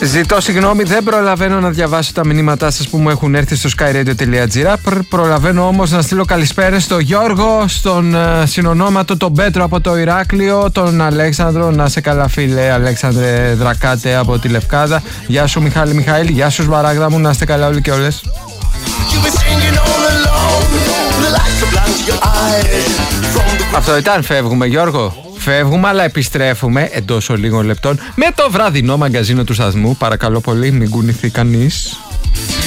Ζητώ συγγνώμη, δεν προλαβαίνω να διαβάσω τα μηνύματά σας που μου έχουν έρθει στο skyradio.gr. Προλαβαίνω όμως να στείλω καλησπέρες στον Γιώργο, στον συνονόματο, τον Πέτρο από το Ηράκλειο, τον Αλέξανδρο. Να σε καλά, φίλε Αλέξανδρε Δρακάτε από τη Λευκάδα. Γεια σου Μιχάλη Μιχαήλ, γεια σου Σμαράγδα μου, να είστε καλά όλοι και όλες. Αυτό ήταν, φεύγουμε Γιώργο. Φεύγουμε, αλλά επιστρέφουμε εντός λίγων λεπτών με το βραδινό μαγκαζίνο του σταθμού. Παρακαλώ πολύ, μην κουνηθεί κανείς.